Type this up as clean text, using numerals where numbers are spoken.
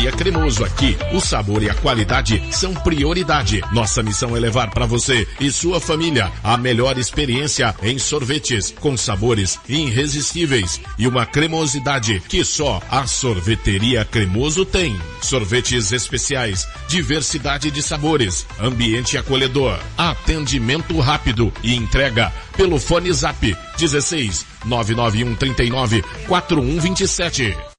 Cremoso. Aqui, o sabor e a qualidade são prioridade. Nossa missão é levar para você e sua família a melhor experiência em sorvetes, com sabores irresistíveis e uma cremosidade que só a Sorveteria Cremoso tem. Sorvetes especiais, diversidade de sabores, ambiente acolhedor, atendimento rápido e entrega pelo fone Zap 16 991 39 4127.